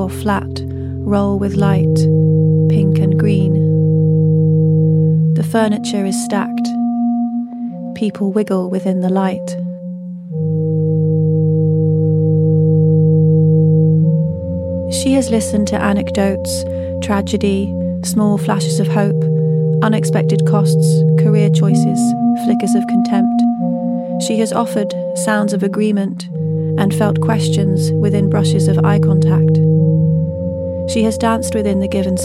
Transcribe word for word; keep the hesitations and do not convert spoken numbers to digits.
or flat, roll with light, pink and green. The furniture is stacked. People wiggle within the light. She has listened to anecdotes, tragedy, small flashes of hope, unexpected costs, career choices, flickers of contempt. She has offered sounds of agreement and felt questions within brushes of eye contact. She has danced within the given